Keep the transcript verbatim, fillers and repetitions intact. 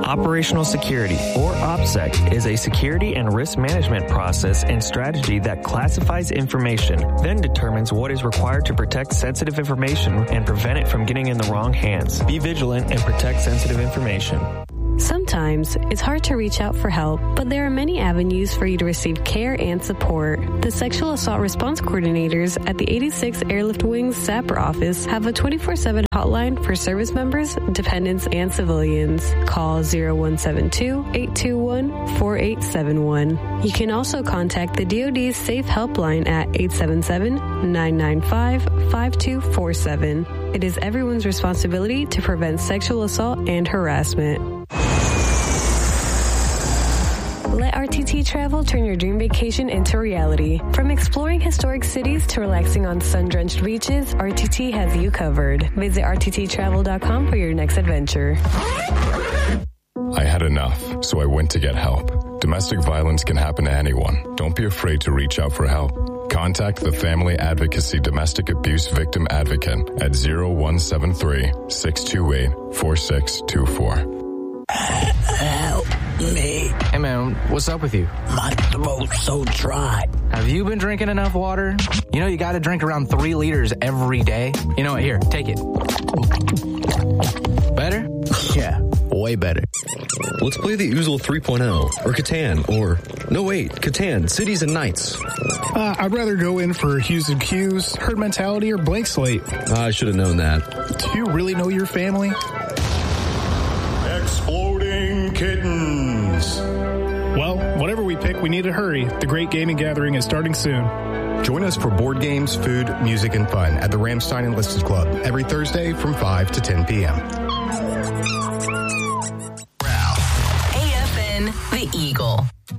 Operational security, or OPSEC, is a security and risk management process and strategy that classifies information, then determines what is required to protect sensitive information and prevent it from getting in the wrong hands. Be vigilant and protect sensitive information. Sometimes it's hard to reach out for help, but there are many avenues for you to receive care and support. The Sexual Assault Response Coordinators at the eighty-six Airlift Wings Sapper office have a twenty-four seven hotline for service members, dependents, and civilians. Call zero one seven two, eight two one, four eight seven one. You can also contact the D O D's Safe Helpline at eight seven seven, nine nine five, five two four seven. It is everyone's responsibility to prevent sexual assault and harassment. Let R T T Travel turn your dream vacation into reality. From exploring historic cities to relaxing on sun-drenched beaches, R T T has you covered. Visit R T T travel dot com for your next adventure. I had enough, so I went to get help. Domestic violence can happen to anyone. Don't be afraid to reach out for help. Contact the Family Advocacy Domestic Abuse Victim Advocate at zero one seven three, six two eight, four six two four. Help me. Hey man, what's up with you? My throat's so dry. Have you been drinking enough water? You know you gotta drink around three liters every day. You know what, here, take it. Better? Yeah, way better. Let's play the Oozle three point oh, or Catan, or... No, wait, Catan, Cities and Nights. Uh, I'd rather go in for Hues and Cues, Herd Mentality, or Blank Slate. Uh, I should have known that. Do you really know your family? Exploding Kittens. Well, whatever we pick, we need to hurry. The Great Gaming Gathering is starting soon. Join us for board games, food, music, and fun at the Ramstein Enlisted Club every Thursday from five to ten p.m. A F N, The Eagle.